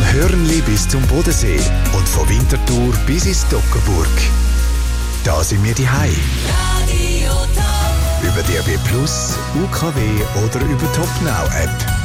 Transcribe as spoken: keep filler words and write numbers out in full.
Hörnli bis zum Bodensee und von Winterthur bis ins Toggenburg. Da sind wir daheim. Über D A B Plus, U K W oder über Topnow App.